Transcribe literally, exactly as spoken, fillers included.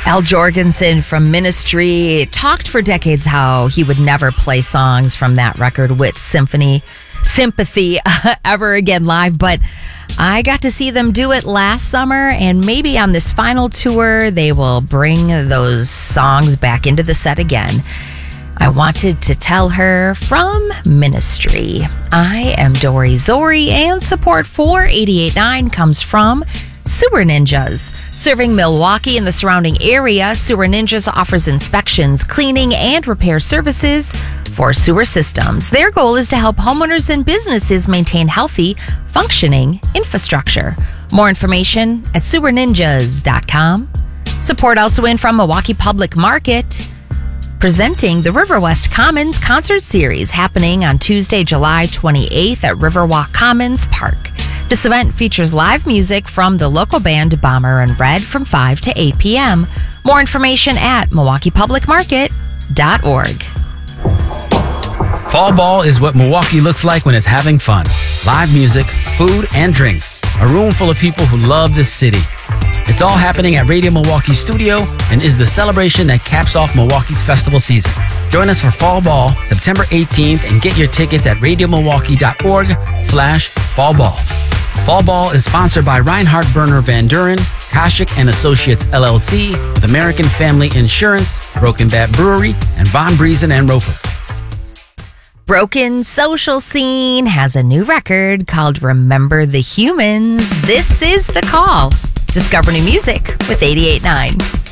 Al Jorgensen from Ministry talked for decades how he would never play songs from that record, Wit Symphony, Sympathy, ever again live, but I got to see them do it last summer, and maybe on this final tour, they will bring those songs back into the set again. I wanted to tell her from Ministry. I am Dory Zori, and support for eighty-eight point nine comes from Sewer Ninjas. Serving Milwaukee and the surrounding area, Sewer Ninjas offers inspections, cleaning, and repair services for sewer systems. Their goal is to help homeowners and businesses maintain healthy, functioning infrastructure. More information at sewer ninjas dot com. Support also in from Milwaukee Public Market, presenting the Riverwest Commons Concert Series happening on Tuesday, July twenty-eighth at Riverwalk Commons Park. This event features live music from the local band Bomber and Red from five to eight p.m. More information at milwaukee public market dot org. Fall Ball is what Milwaukee looks like when it's having fun. Live music, food, and drinks. A room full of people who love this city. It's all happening at Radio Milwaukee Studio and is the celebration that caps off Milwaukee's festival season. Join us for Fall Ball September eighteenth and get your tickets at radio milwaukee dot org slash fall ball. Fall Ball is sponsored by Reinhard Berner Van Duren, Koshik and Associates L L C, with American Family Insurance, Broken Bat Brewery, and Von Briesen and Roper. Broken Social Scene has a new record called Remember the Humans. This is The Call. Discover new music with eighty-eight point nine.